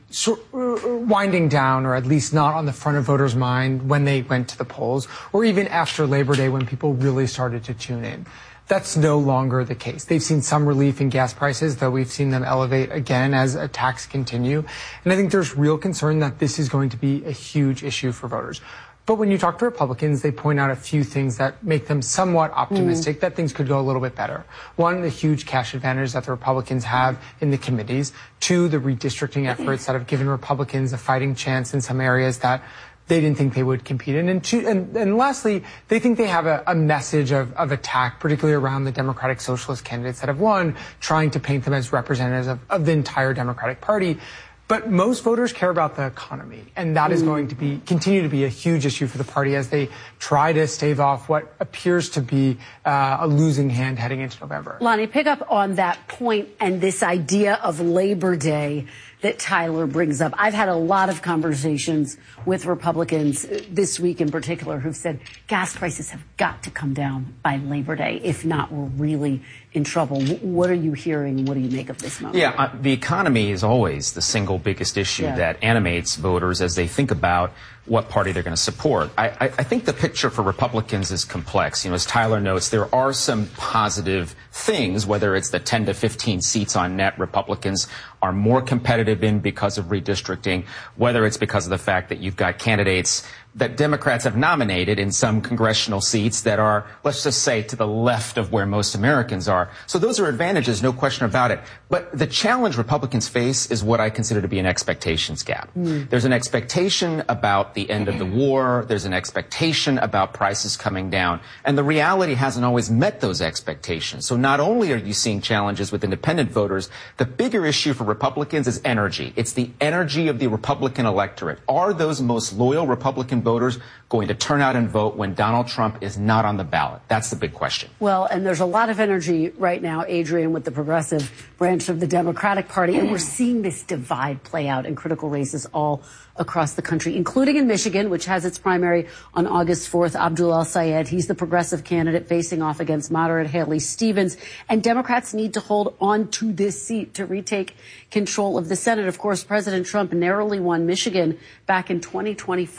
winding down, or at least not on the front of voters' mind when they went to the polls, or even after Labor Day when people really started to tune in. That's no longer the case. They've seen some relief in gas prices, though we've seen them elevate again as attacks continue. And I think there's real concern that this is going to be a huge issue for voters. But when you talk to Republicans, they point out a few things that make them somewhat optimistic mm. that things could go a little bit better. One, the huge cash advantage that the Republicans have in the committees. Two, the redistricting efforts that have given Republicans a fighting chance in some areas that they didn't think they would compete in. And, two, and, and lastly, they think they have a, a message of, of attack, particularly around the Democratic Socialist candidates that have won, trying to paint them as representatives of, of the entire Democratic Party. But most voters care about the economy, and that is going to be continue to be a huge issue for the party as they try to stave off what appears to be uh, a losing hand heading into November. Lonnie, pick up on that point and this idea of Labor Day that Tyler brings up. I've had a lot of conversations with Republicans this week in particular who've said gas prices have got to come down by Labor Day. If not, we're really in trouble. What are you hearing? What do you make of this moment? Yeah, uh, the economy is always the single biggest issue yeah. that animates voters as they think about what party they're going to support. I, I, I think the picture for Republicans is complex. You know, as Tyler notes, there are some positive things, whether it's the ten to fifteen seats on net Republicans are more competitive in because of redistricting, whether it's because of the fact that you've got candidates that Democrats have nominated in some congressional seats that are, let's just say, to the left of where most Americans are. So those are advantages, no question about it. But the challenge Republicans face is what I consider to be an expectations gap. Mm. There's an expectation about the end of the war. There's an expectation about prices coming down. And the reality hasn't always met those expectations. So not only are you seeing challenges with independent voters, the bigger issue for Republicans is energy. It's the energy of the Republican electorate. Are those most loyal Republican voters going to turn out and vote when Donald Trump is not on the ballot? That's the big question. Well, and there's a lot of energy right now, Adrian, with the progressive branch of the Democratic Party, and we're seeing this divide play out in critical races all across the country, including in Michigan, which has its primary on August fourth. Abdul El-Sayed, he's the progressive candidate facing off against moderate Haley Stevens. And Democrats need to hold on to this seat to retake control of the Senate. Of course, President Trump narrowly won Michigan back in twenty twenty-four, put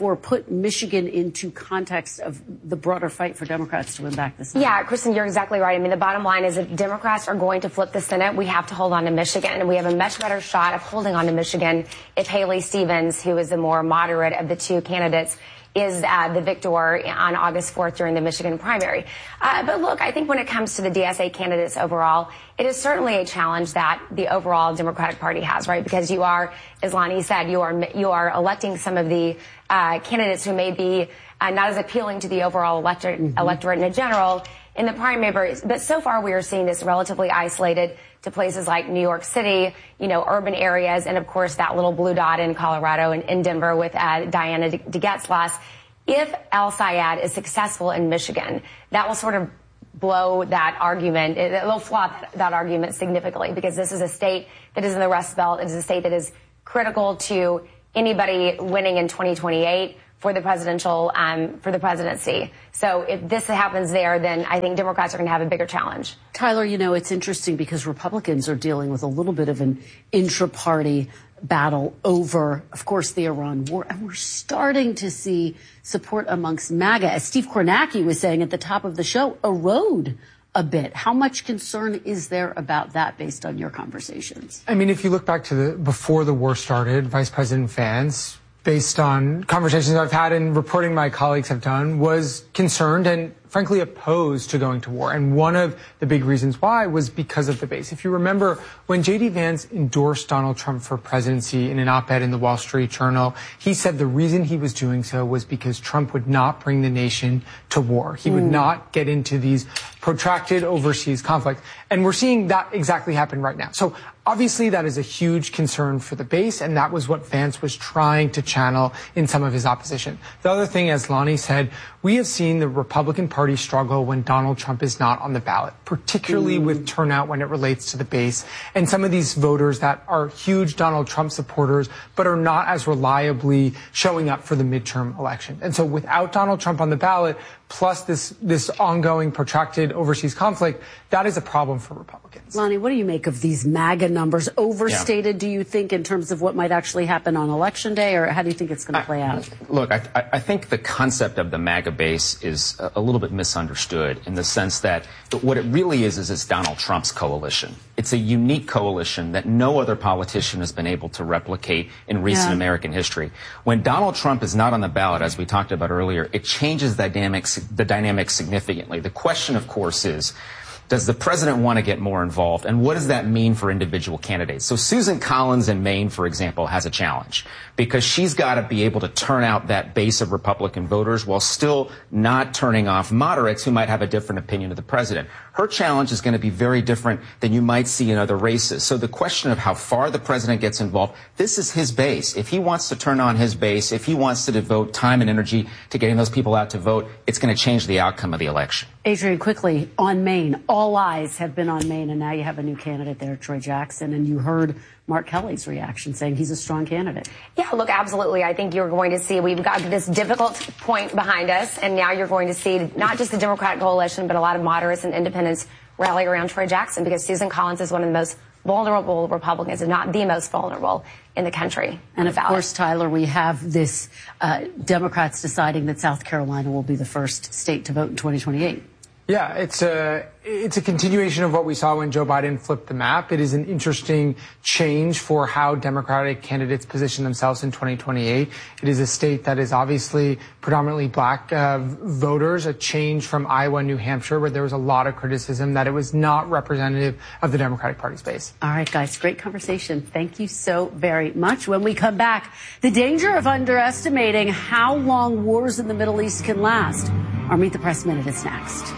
Michigan into context of the broader fight for Democrats to win back the Senate? Yeah, Kristen, you're exactly right. I mean, the bottom line is if Democrats are going to flip the Senate, we have to hold on to Michigan. And we have a much better shot of holding on to Michigan if Haley Stevens, who is the more moderate of the two candidates, is uh, the victor on August fourth during the Michigan primary. Uh, but look, I think when it comes to the D S A candidates overall, it is certainly a challenge that the overall Democratic Party has, right? Because you are, as Lonnie said, you are you are electing some of the uh, candidates who may be uh, not as appealing to the overall electorate, mm-hmm. electorate in general in the primaries. But so far, we are seeing this relatively isolated to places like New York City, you know, urban areas, and of course that little blue dot in Colorado and in Denver with uh, Diana DeGetzlass. If El-Sayed is successful in Michigan, that will sort of blow that argument, it will flop that, that argument significantly, because this is a state that is in the Rust Belt. It is a state that is critical to anybody winning in twenty twenty-eight for the presidential, um, for the presidency. So if this happens there, then I think Democrats are going to have a bigger challenge. Tyler, you know, it's interesting because Republicans are dealing with a little bit of an intra-party battle over, of course, the Iran war. And we're starting to see support amongst MAGA, as Steve Kornacki was saying at the top of the show, erode a bit. How much concern is there about that based on your conversations? I mean, if you look back to the before the war started, Vice President Vance, based on conversations I've had and reporting my colleagues have done, was concerned and frankly opposed to going to war. And one of the big reasons why was because of the base. If you remember, when J D. Vance endorsed Donald Trump for presidency in an op-ed in the Wall Street Journal, he said the reason he was doing so was because Trump would not bring the nation to war. He mm. would not get into these protracted overseas conflicts. And we're seeing that exactly happen right now. So obviously that is a huge concern for the base, and that was what Vance was trying to channel in some of his opposition. The other thing, as Lonnie said, we have seen the Republican Party struggle when Donald Trump is not on the ballot, particularly mm. with turnout when it relates to the base. And some of these voters that are huge Donald Trump supporters, but are not as reliably showing up for the midterm election. And so without Donald Trump on the ballot, plus this, this ongoing protracted overseas conflict, that is a problem for Republicans. Lonnie, what do you make of these MAGA numbers? Overstated, yeah. do you think, in terms of what might actually happen on Election Day, or how do you think it's going to play out? Look, I, I think the concept of the MAGA base is a, a little bit misunderstood in the sense that what it really is is it's Donald Trump's coalition. It's a unique coalition that no other politician has been able to replicate in recent yeah. American history. When Donald Trump is not on the ballot, as we talked about earlier, it changes the dynamics, the dynamics significantly. The question, of course, is, does the president want to get more involved? And what does that mean for individual candidates? So Susan Collins in Maine, for example, has a challenge because she's got to be able to turn out that base of Republican voters while still not turning off moderates who might have a different opinion of the president. Her challenge is going to be very different than you might see in other races. So the question of how far the president gets involved, this is his base. If he wants to turn on his base, if he wants to devote time and energy to getting those people out to vote, it's going to change the outcome of the election. Adrian, quickly, on Maine, all eyes have been on Maine, and now you have a new candidate there, Troy Jackson, and you heard Mark Kelly's reaction saying he's a strong candidate. Yeah, look, absolutely. I think you're going to see we've got this difficult point behind us, and now you're going to see not just the Democratic coalition, but a lot of moderates and independents rally around Troy Jackson because Susan Collins is one of the most vulnerable Republicans, if not the most vulnerable in the country. And of course, Tyler, we have this uh, Democrats deciding that South Carolina will be the first state to vote in twenty twenty-eight. Yeah, it's a it's a continuation of what we saw when Joe Biden flipped the map. It is an interesting change for how Democratic candidates position themselves in twenty twenty-eight. It is a state that is obviously predominantly black uh, voters, a change from Iowa and New Hampshire, where there was a lot of criticism that it was not representative of the Democratic Party's base. All right, guys, great conversation. Thank you so very much. When we come back, the danger of underestimating how long wars in the Middle East can last. Our Meet the Press Minute is next.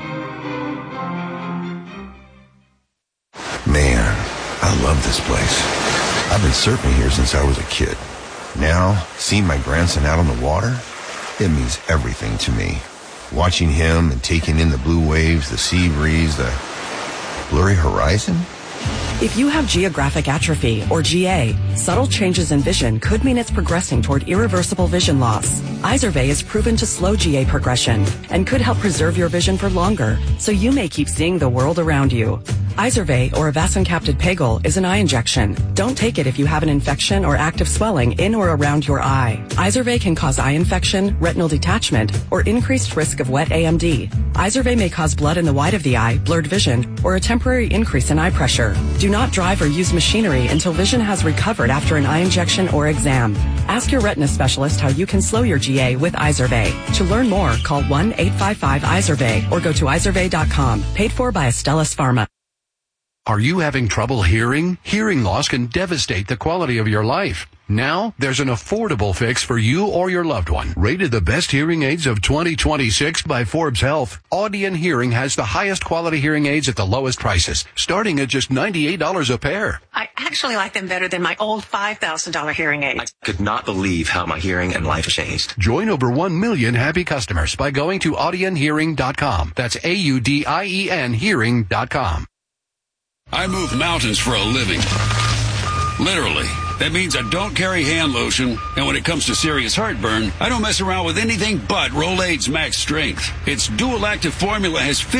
Man, I love this place. I've been surfing here since I was a kid. Now, seeing my grandson out on the water, it means everything to me. Watching him and taking in the blue waves, the sea breeze, the blurry horizon. If you have geographic atrophy, or G A, subtle changes in vision could mean it's progressing toward irreversible vision loss. Izervay is proven to slow G A progression and could help preserve your vision for longer, so you may keep seeing the world around you. Izervay, or avacincaptad pegol, is an eye injection. Don't take it if you have an infection or active swelling in or around your eye. Izervay can cause eye infection, retinal detachment, or increased risk of wet A M D. Izervay may cause blood in the white of the eye, blurred vision, or a temporary increase in eye pressure. Do not drive or use machinery until vision has recovered after an eye injection or exam. Ask your retina specialist how you can slow your G A with Izervay. To learn more, call one eight five five Izervay or go to izervay dot com. Paid for by Astellas Pharma. Are you having trouble hearing? Hearing loss can devastate the quality of your life. Now, there's an affordable fix for you or your loved one. Rated the best hearing aids of twenty twenty-six by Forbes Health, Audion Hearing has the highest quality hearing aids at the lowest prices, starting at just ninety-eight dollars a pair. I actually like them better than my old five thousand dollars hearing aid. I could not believe how my hearing and life changed. Join over one million happy customers by going to audion hearing dot com. That's A U D I E N hearing dot com. I move mountains for a living. Literally. That means I don't carry hand lotion, and when it comes to serious heartburn, I don't mess around with anything but Rolaids Max Strength. Its dual active formula has